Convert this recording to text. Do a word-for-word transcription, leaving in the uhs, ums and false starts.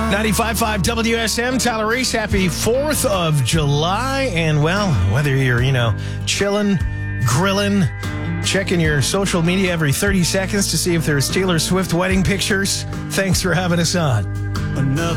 ninety-five point five W S M, Tyler Reese, happy fourth of July. And, well, whether you're, you know, chilling, grilling, checking your social media every thirty seconds to see if there's Taylor Swift wedding pictures, thanks for having us on. Another